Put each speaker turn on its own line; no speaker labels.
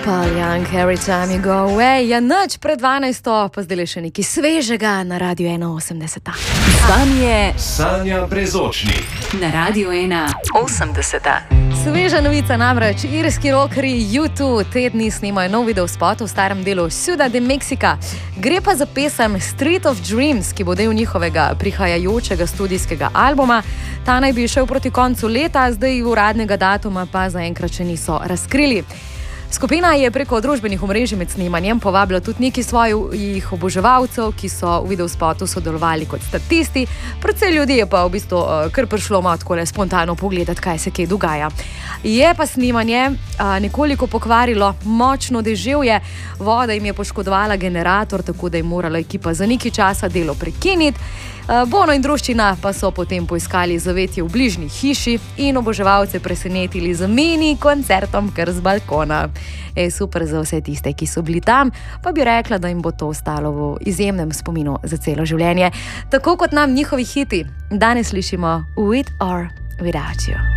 Paul Young, Every Time You Go Away. Ja, noč pred 12. pa zdaj še nekaj svežega na Radiu 1.80.
Z vami je
Sanja Brezočnik
na Radiu 1.80.
Sveža novica namreč, irski rockerji U2 te dni snimajo nov video spot v starem delu Ciudad de Mexico. Gre pa za pesem Street of Dreams, ki bo del njihovega prihajajočega studijskega albuma. Ta naj bi šel proti koncu leta, zdaj uradnega datuma pa zaenkrat še niso razkrili. Skupina je preko družbenih omrežij med snemanjem povabila tudi nekaj svojih oboževalcev, ki so v videospotu sodelovali kot statisti. Predvsej ljudi je pa v bistvu kar prišlo malo takole spontano pogledati, kaj se kaj dogaja. Je pa snemanje nekoliko pokvarilo močno deževje, voda jim je poškodovala generator, tako da je morala ekipa za nekaj časa delo prekiniti. Bono in druščina pa so potem poiskali zavetje v bližnji hiši in oboževalce presenetili z mini koncertom kar z balkona. Super za vse tiste, ki so bili tam, pa bi rekla, da jim bo to ostalo v izjemnem spominu za celo življenje. Tako kot nam njihovi hiti. Danes slišimo With or Without You.